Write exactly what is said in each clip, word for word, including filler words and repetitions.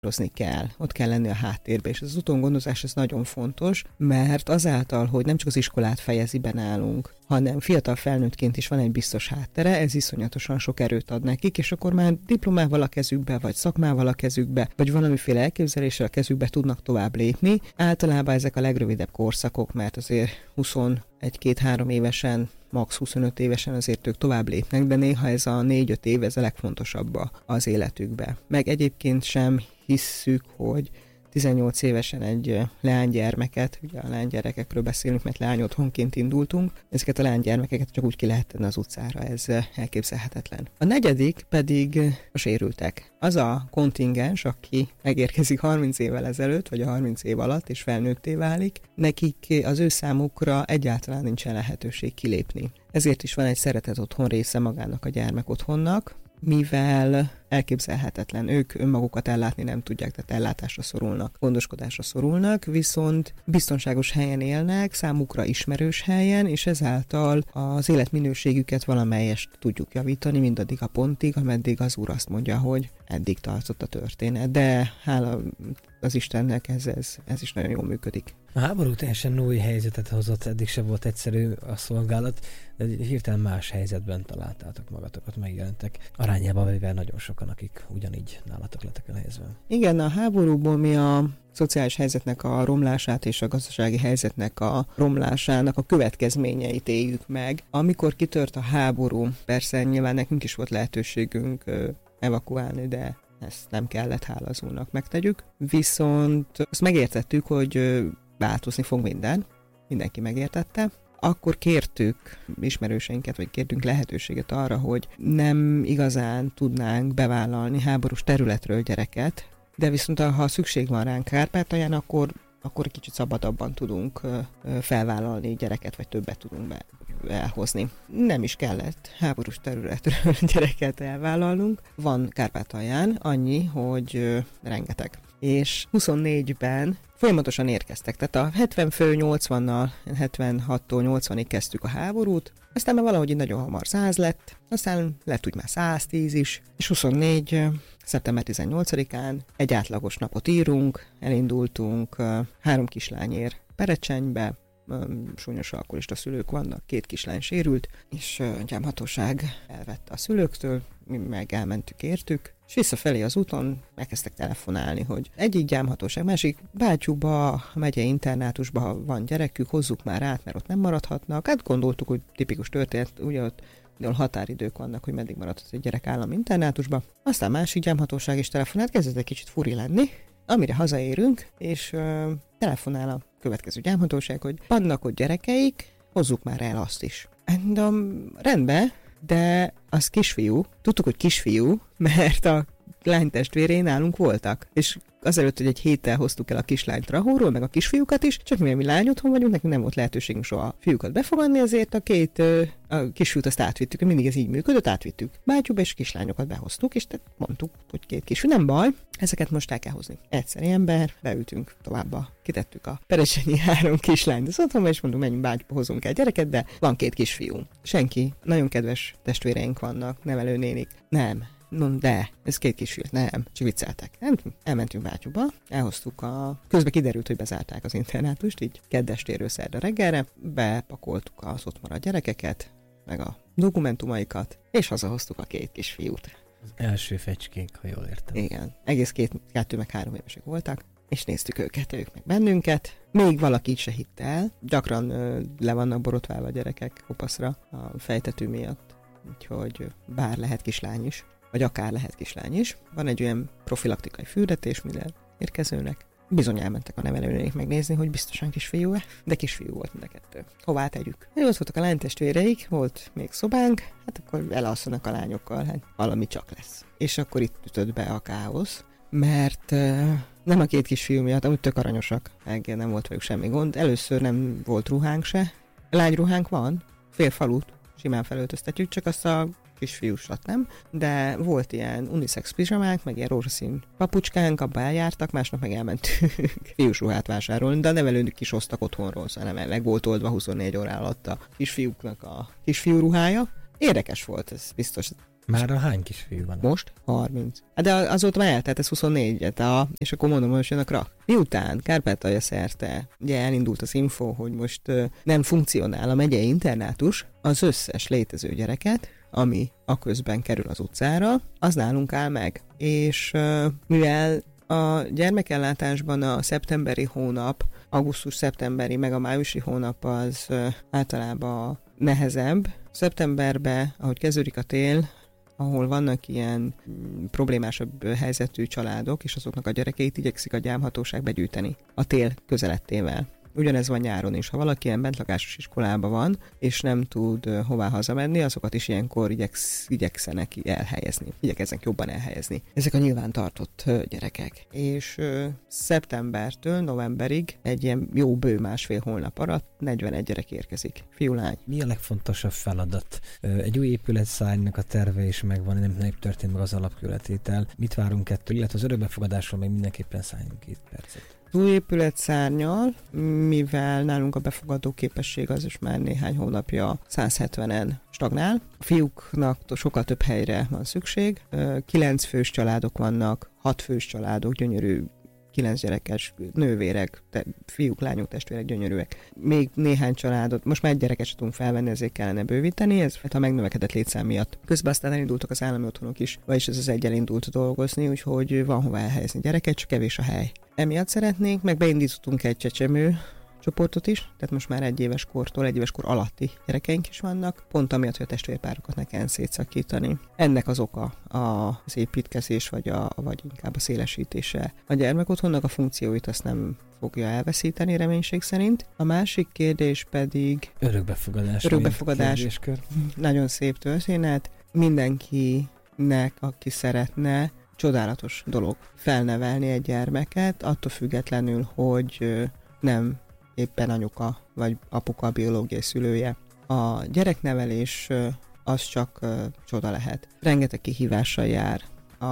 kell, ott kell lenni a háttérbe, és az otthongondozás ez nagyon fontos, mert azáltal, hogy nem csak az iskolát fejezi be nálunk, hanem fiatal felnőttként is van egy biztos háttere, ez iszonyatosan sok erőt ad nekik, és akkor már diplomával a kezükbe, vagy szakmával a kezükbe, vagy valamiféle elképzeléssel a kezükbe tudnak tovább lépni. Általában ezek a legrövidebb korszakok, mert azért huszonegy-két-három évesen, max. huszonöt évesen azért ők tovább lépnek, de néha ez a négy-öt év, ez a legfontosabb az életükbe. Meg egyébként sem hisszük, hogy tizennyolc évesen egy leánygyermeket, ugye a leánygyerekekről beszélünk, mert leányotthonként indultunk, ezeket a leánygyermekeket csak úgy ki lehet tenni az utcára, ez elképzelhetetlen. A negyedik pedig a sérültek. Az a kontingens, aki megérkezik harminc évvel ezelőtt, vagy a harminc év alatt, és felnőtté válik, nekik az ő számukra egyáltalán nincsen lehetőség kilépni. Ezért is van egy szeretet otthon része magának a gyermek otthonnak, mivel elképzelhetetlen, ők önmagukat ellátni nem tudják, tehát ellátásra szorulnak, gondoskodásra szorulnak, viszont biztonságos helyen élnek, számukra ismerős helyen, és ezáltal az életminőségüket valamelyest tudjuk javítani, mindaddig a pontig, ameddig az úr azt mondja, hogy eddig tartott a történet, de hála az Istennek ez, ez, ez is nagyon jól működik. A háború teljesen új helyzetet hozott, eddig se volt egyszerű a szolgálat, de hirtelen más helyzetben találtátok magatokat, megjelentek. Arányában véve nagyon sokan, akik ugyanígy nálatok lettek elhelyezve. Igen, a háborúból mi a szociális helyzetnek a romlását és a gazdasági helyzetnek a romlásának a következményeit éljük meg. Amikor kitört a háború, persze nyilván nekünk is volt lehetőségünk evakuálni, de ezt nem kellett, hála az úrnak megtegyük. Viszont azt megértettük, hogy változni fog minden, mindenki megértette. Akkor kértük ismerőseinket, vagy kértünk lehetőséget arra, hogy nem igazán tudnánk bevállalni háborús területről gyereket, de viszont ha szükség van ránk Kárpátalján, akkor, akkor egy kicsit szabadabban tudunk felvállalni gyereket, vagy többet tudunk be, elhozni. Nem is kellett háborús területről gyereket elvállalnunk. Van Kárpátalján annyi, hogy rengeteg. És huszonnégyben folyamatosan érkeztek. Tehát a hetven fő nyolcvannal, hetvenhattól nyolcvanig kezdtük a háborút, aztán már valahogy nagyon hamar száz lett, aztán lett úgy már száztíz is, és huszonnégy szeptember tizennyolcadikán egy átlagos napot írunk, elindultunk három kislányér Perecsenybe, súlyos alkoholista szülők vannak, két kislány sérült, és gyámhatóság elvette a szülőktől, mi meg elmentük értük, és visszafelé az úton megkezdtek telefonálni, hogy egyik gyámhatóság, másik bátyúba, a megyei internátusba van gyerekük, hozzuk már át, mert ott nem maradhatnak. Hát gondoltuk, hogy tipikus történet, ugye ott határidők vannak, hogy meddig maradhat egy gyerek állami internátusba. Aztán másik gyámhatóság is telefonált, kezdett egy kicsit furi lenni, amire hazaérünk, és uh, telefonál a következő gyámhatóság, hogy vannak ott gyerekeik, hozzuk már el azt is. Mondom, rendben, de az kisfiú, tudtuk, hogy kisfiú, mert a lánytestvérei nálunk voltak, és azelőtt, hogy egy héttel hoztuk el a kislányt Rahóról, meg a kisfiúkat is, csak mivel mi lány otthon vagyunk, nekünk nem volt lehetőségünk soha a fiúkat befogadni, ezért a két a kisfiút azt átvittük, mindig ez így működött, átvittük bátyúba, és kislányokat behoztuk, és tehát mondtuk, hogy két kisfiú, nem baj, ezeket most el kell hozni. Egyszeri ember, beültünk továbbba, kitettük a perecsenyi három kislányt az otthonba, és mondunk, menjünk bátyúba, hozunk el gyereket, de van két kisfiú. Senki, nagyon kedves testvéreink vannak, nevelőnénik. Nem. No, de, ez két kisfiú, nem, csak vicceltek. Nem, elmentünk bátyúba, elhoztuk a... Közben kiderült, hogy bezárták az internátust, így keddestéről szerda reggelre, bepakoltuk az ott maradt gyerekeket, meg a dokumentumaikat, és hazahoztuk a két kisfiút. Az első fecskék, ha jól értem. Igen, egész két, kettő meg három évesek voltak, és néztük őket, ők meg bennünket. Még valaki se hitte el, gyakran ö, le vannak borotválva a gyerekek kopaszra a fejtető miatt, úgyhogy bár lehet kislány is, vagy akár lehet kislány is. Van egy olyan profilaktikai fürdetés minden érkezőnek. Bizony elmentek a nevelőnék megnézni, hogy biztosan kisfiú-e, de kisfiú volt mind a kettő. Hová tegyük? Ott voltak a lánytestvéreik, volt még szobánk, hát akkor elalszanak a lányokkal, hát valami csak lesz. És akkor itt ütött be a káosz, mert uh, nem a két kisfiú miatt, amúgy tök aranyosak, meg nem volt velük semmi gond. Először nem volt ruhánk se. Lányruhánk van, fél falut simán felöltöztetjük, csak azt a kisfiúsat nem, de volt ilyen unisex pizsamánk, meg ilyen rózsaszín papucskánk, abba eljártak, másnap meg elmentünk fiús ruhát vásárolni, de a nevelőnök is hoztak otthonról, szóval nem, meg volt oldva huszonnégy óra alatt a kisfiúknak a kisfiú ruhája. Érdekes volt, ez biztos. Már a hány kisfiú van? Most? harminc. De azóta már eltelt, ez huszonnégy, a, és akkor mondom, hogy jönnek rak. Miután Kárpátalja szerte ugye elindult az info, hogy most uh, nem funkcionál a megyei internátus, az összes létező gyereket, ami aközben kerül az utcára, az nálunk áll meg. És uh, mivel a gyermekellátásban a szeptemberi hónap, augusztus-szeptemberi, meg a májusi hónap az uh, általában nehezebb. Szeptemberben, ahogy kezdődik a tél, ahol vannak ilyen problémásabb helyzetű családok, és azoknak a gyerekeit igyekszik a gyámhatóság begyűjteni a tél közelettével. Ugyanez van nyáron is. Ha valaki ilyen bentlakásos iskolában van, és nem tud uh, hová hazamenni, azokat is ilyenkor igyeksz, igyekszenek elhelyezni. Igyekeznek jobban elhelyezni. Ezek a nyilván tartott uh, gyerekek. És uh, szeptembertől novemberig egy ilyen jó bő másfél hónap alatt negyvenegy gyerek érkezik. Fiú-lány. Mi a legfontosabb feladat? Egy új épületszárnynak a terve is megvan, nem, nem történt meg az alapkőletétel. Mit várunk ettől? Illetve az örökbefogadásról még mindenképpen szálljunk két percet. Új épületszárnnyal, mivel nálunk a befogadó képesség az is már néhány hónapja száz hetvenen stagnál. A fiúknak sokkal több helyre van szükség. Kilenc fős családok vannak, hat fős családok, gyönyörű, kilenc gyerekes nővérek, te, fiúk, lányok, testvérek, gyönyörűek. Még néhány családot, most már egy gyereket sem tudunk felvenni, ezért kellene bővíteni, ez a megnövekedett létszám miatt. Közben aztán elindultak az állami otthonok is, vagyis ez az egy elindult dolgozni, úgyhogy van hová elhelyezni gyereket, csak kevés a hely. Emiatt szeretnénk, meg beindítottunk egy csecsemő csoportot is, tehát most már egy éves kortól, egy éves kor alatti gyerekeink is vannak, pont amiatt, hogy a testvérpárokat ne kelljen szétszakítani. Ennek az oka az építkezés, vagy, a, vagy inkább a szélesítése. A gyermekotthonnak a funkcióit azt nem fogja elveszíteni reménység szerint. A másik kérdés pedig... Örökbefogadás. Örökbefogadás. Nagyon szép történet. Mindenkinek, aki szeretne, csodálatos dolog felnevelni egy gyermeket, attól függetlenül, hogy nem éppen anyuka vagy apuka a biológiai szülője. A gyereknevelés az csak csoda lehet. Rengeteg kihívással jár.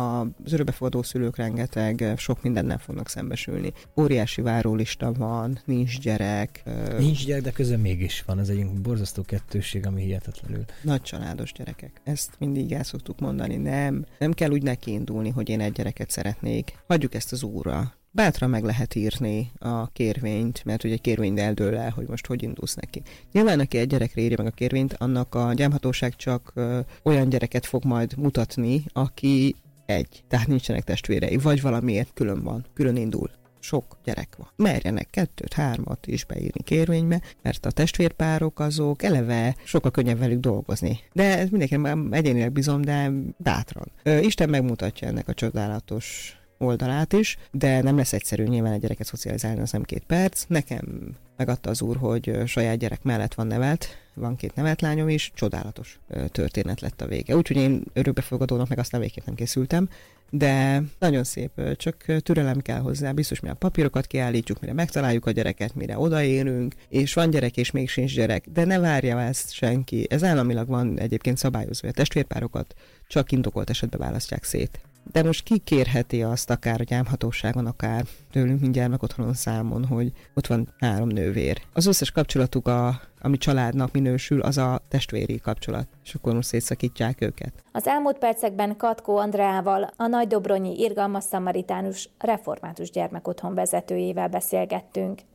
Az örökbefogadó szülők rengeteg sok mindennel fognak szembesülni. Óriási várólista van, nincs gyerek. Nincs gyerek, de közben mégis van. Ez egy borzasztó kettősség, ami hihetetlenül. Nagy családos gyerekek. Ezt mindig el szoktuk mondani. Nem, nem kell úgy nekiindulni, hogy én egy gyereket szeretnék. Hagyjuk ezt az úrra. Bátran meg lehet írni a kérvényt, mert ugye egy kérvényt eldől el, hogy most hogy indulsz neki. Nyilván, aki egy gyerekre írja meg a kérvényt, annak a gyámhatóság csak ö, olyan gyereket fog majd mutatni, aki egy, tehát nincsenek testvérei, vagy valamiért külön van, külön indul. Sok gyerek van. Merjenek kettőt, hármat is beírni kérvénybe, mert a testvérpárok azok eleve sokkal könnyebb velük dolgozni. De ez mindenkinek egyénileg bizom, de bátran. Ö, Isten megmutatja ennek a csodálatos oldalát is, de nem lesz egyszerű nyilván egy gyereket szocializálni, az nem két perc. Nekem megadta az úr, hogy saját gyerek mellett van nevelt, van két nevelt lányom is, csodálatos történet lett a vége. Úgyhogy én örökbefogadónak meg aztán végképp nem készültem, de nagyon szép, csak türelem kell hozzá, biztos mi a papírokat kiállítjuk, mire megtaláljuk a gyereket, mire odaérünk, és van gyerek, és még sincs gyerek, de ne várja ezt senki. Ez államilag van egyébként szabályozva, a testvérpárokat csak indokolt esetben választják szét. De most ki kérheti azt akár a gyámhatóságon, akár tőlünk, mint gyermekotthonon számon, hogy ott van három nővér. Az összes kapcsolatuk, a, ami családnak minősül, az a testvéri kapcsolat, és akkor most szétszakítják őket. Az elmúlt percekben Katkó Andreával, a Nagydobronyi Irgalmas Szamaritánus Református Gyermekotthon vezetőjével beszélgettünk.